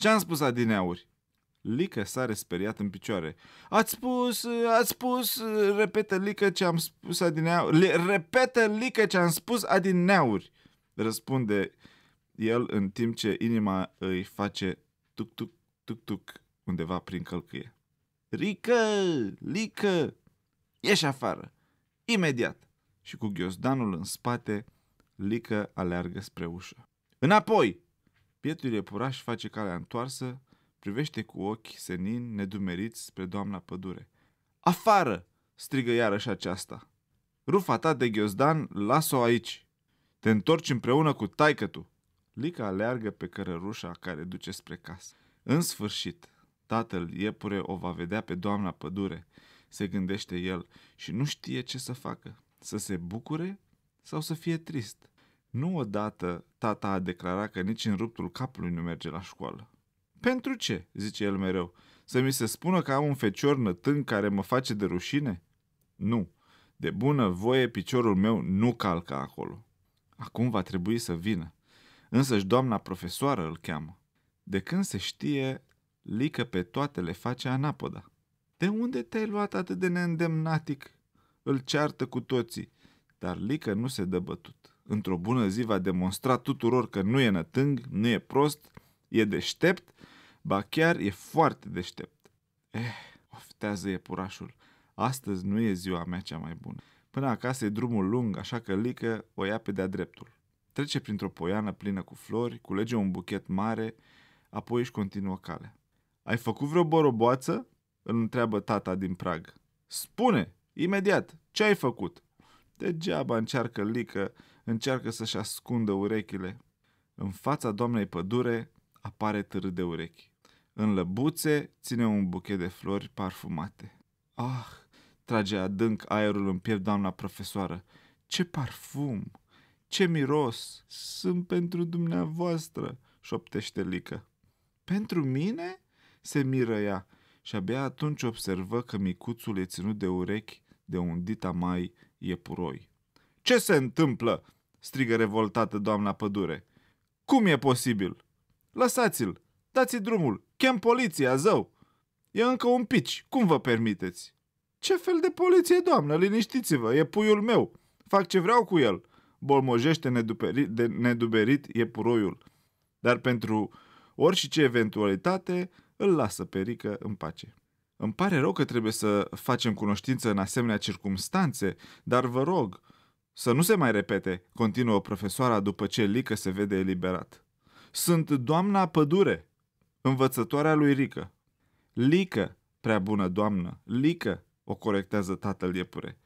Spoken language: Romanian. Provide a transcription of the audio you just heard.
Ce-am spus adineauri? Lică sare speriat în picioare. Ați spus, repetă Lică ce am spus adineauri. Repetă Lică ce am spus adineauri, răspunde el în timp ce inima îi face tuc-tuc, tuc-tuc undeva prin călcâie. Lică, ieși afară, imediat! Și cu ghiozdanul în spate, Lică aleargă spre ușă. Înapoi! Bietul iepuraș face calea întoarsă, privește cu ochi senini, nedumeriți spre doamna pădure. Afară! Strigă iarăși aceasta. Rufa ta de ghiozdan, las-o aici. Te întorci împreună cu taică-tu. Lică aleargă pe cărărușa care duce spre casă. În sfârșit, tatăl iepure o va vedea pe doamna pădure, se gândește el, și nu știe ce să facă. Să se bucure sau să fie trist? Nu odată tata a declarat că nici în ruptul capului nu merge la școală. Pentru ce, zice el mereu, să mi se spună că am un fecior nătân care mă face de rușine? Nu, de bună voie piciorul meu nu calcă acolo. Acum va trebui să vină. Însăși doamna profesoară îl cheamă. De când se știe, Lică pe toate le face anapoda. De unde te-ai luat atât de neîndemnatic? Îl ceartă cu toții, dar Lică nu se dă bătut. Într-o bună zi va demonstra tuturor că nu e nătâng, nu e prost, e deștept, ba chiar e foarte deștept. Oftează iepurașul, astăzi nu e ziua mea cea mai bună. Până acasă e drumul lung, așa că Lică o ia pe de-a dreptul. Trece printr-o poiană plină cu flori, culege un buchet mare, apoi își continuă calea. Ai făcut vreo boroboață? Îl întreabă tata din prag. Spune, imediat, ce ai făcut? Degeaba încearcă Lică, încearcă să-și ascundă urechile. În fața doamnei pădure apare târâ de urechi. În lăbuțe ține un buchet de flori parfumate. Ah, trage adânc aerul în piept doamna profesoară. Ce parfum! Ce miros! Sunt pentru dumneavoastră, șoptește Lică. Pentru mine? Se miră ea și abia atunci observă că micuțul e ținut de urechi de un dita mai iepuroi. Ce se întâmplă? Strigă revoltată doamna pădure. Cum e posibil? Lăsați-l, dați-i drumul, chem poliția, zău! E încă un pici, cum vă permiteți? Ce fel de poliție, doamnă? Liniștiți-vă, e puiul meu. Fac ce vreau cu el. Bolmojește neduberit iepuroiul. Dar pentru orice eventualitate îl lasă pe Rică în pace. Îmi pare rău că trebuie să facem cunoștință în asemenea circumstanțe, dar vă rog să nu se mai repete, continuă profesoara după ce Lică se vede eliberat. Sunt doamna Pădure, învățătoarea lui Rică. Lică, prea bună doamnă, Lică, o corectează tatăl iepure.